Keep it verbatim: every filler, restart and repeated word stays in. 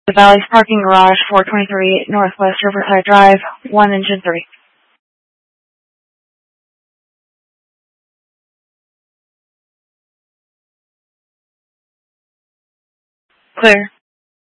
The Valley's Parking Garage, four twenty-three Northwest Riverside Drive, one Engine three. Clear.